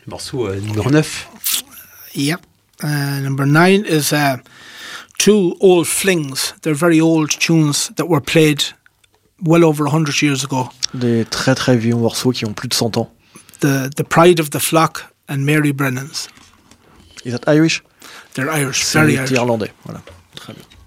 Morceau numéro 9. Yep. Number 9 is two old flings. They're very old tunes that were played well over 100 years ago. Des très très vieux morceaux qui ont plus de 100 ans. The Pride of the Flock and Mary Brennan's. Is that Irish? They're Irish, C'est very Irish. irlandais, voilà. Très bien.